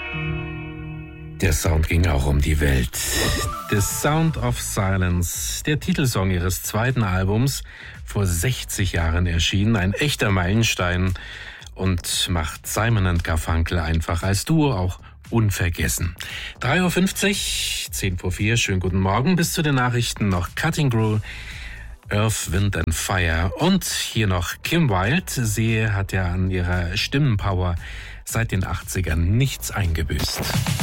Der Sound ging auch um die Welt. The Sound of Silence, der Titelsong ihres zweiten Albums, vor 60 Jahren erschienen, ein echter Meilenstein und macht Simon & Garfunkel einfach als Duo auch unvergessen. 3:50 Uhr, 10:04, schönen guten Morgen, bis zu den Nachrichten noch Cutting Crew, Earth, Wind and Fire und hier noch Kim Wilde. Sie hat ja an ihrer Stimmenpower seit den 80ern nichts eingebüßt.